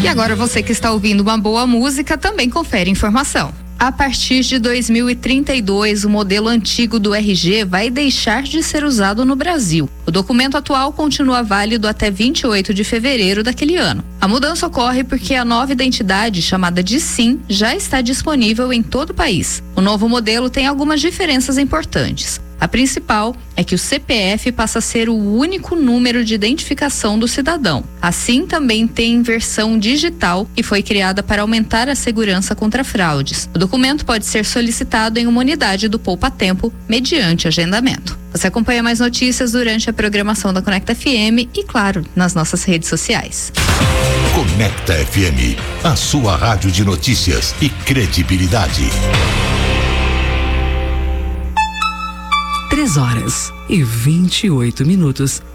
E agora você que está ouvindo uma boa música também confere informação. A partir de 2032, o modelo antigo do RG vai deixar de ser usado no Brasil. O documento atual continua válido até 28 de fevereiro daquele ano. A mudança ocorre porque a nova identidade, chamada de SIM, já está disponível em todo o país. O novo modelo tem algumas diferenças importantes. A principal é que o CPF passa a ser o único número de identificação do cidadão. Assim, também tem versão digital e foi criada para aumentar a segurança contra fraudes. O documento pode ser solicitado em uma unidade do Poupa Tempo, mediante agendamento. Você acompanha mais notícias durante a programação da Conecta FM e, claro, nas nossas redes sociais. Conecta FM, a sua rádio de notícias e credibilidade. 3 horas e 28 minutos.